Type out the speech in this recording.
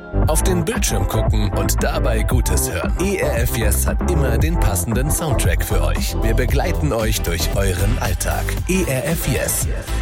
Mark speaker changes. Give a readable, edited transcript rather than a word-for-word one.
Speaker 1: Auf den Bildschirm gucken und dabei Gutes hören. ERF Yes hat immer den passenden Soundtrack für euch. Wir begleiten euch durch euren Alltag. ERF Yes.